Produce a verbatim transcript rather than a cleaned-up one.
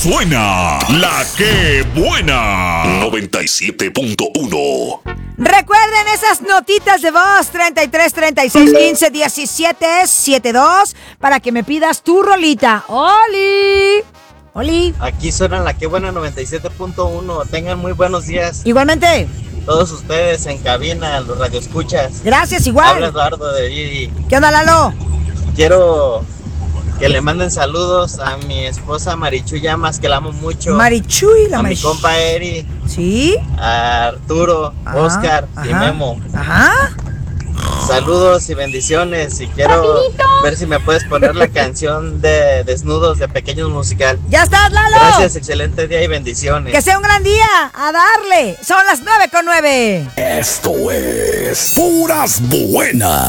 suena la que buena. noventa y siete punto uno. Recuerden esas notitas de voz treinta y tres, treinta y seis, quince, diecisiete, setenta y dos para que me pidas tu rolita. ¡Oli! ¡Oli! Aquí suena la que buena noventa y siete punto uno. Tengan muy buenos días. Igualmente. Todos ustedes en cabina, los radioescuchas. Gracias, igual. Habla Eduardo de Didi. ¿Qué onda, Lalo? Quiero que le manden saludos a mi esposa Marichuy Llamas, que la amo mucho. Marichuy, la A mi Marichuy. compa Eri. ¿Sí? A Arturo, Ajá, Oscar y ajá, Memo. Ajá. Saludos y bendiciones. Y quiero ¡Rapidito! ver si me puedes poner la canción de Desnudos de Pequeños Musical. ¡Ya estás, Lalo! Gracias, excelente día y bendiciones. Que sea un gran día. A darle. Son las nueve con nueve. Esto es Puras Buenas.